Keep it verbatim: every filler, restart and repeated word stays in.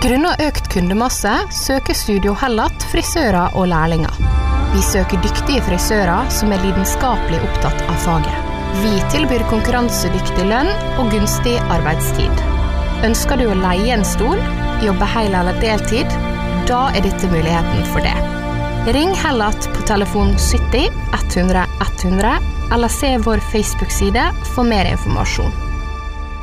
Grunnet økt kundemasse søker Studio Hellat frisører og lærlinger. Vi søker dyktige frisører som er lidenskapelig opptatt av faget. Vi tilbyr konkurransedyktig lønn og gunstig arbeidstid. Ønsker du å leie en stol, jobbe hel eller deltid, da er dette muligheten for det. Ring Hellat på telefon sytti ett hundre ett hundre eller se vår Facebook-side for mer informasjon.